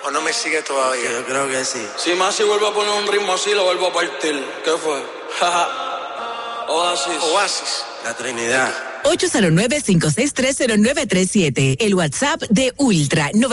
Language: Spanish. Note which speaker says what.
Speaker 1: ¿O no me sigue todavía?
Speaker 2: Yo creo que sí.
Speaker 3: Si Masi vuelve a poner un ritmo así, lo vuelvo a partir. ¿Qué fue?
Speaker 1: Oasis.
Speaker 2: La Trinidad.
Speaker 4: 809-5630937. El WhatsApp de Ultra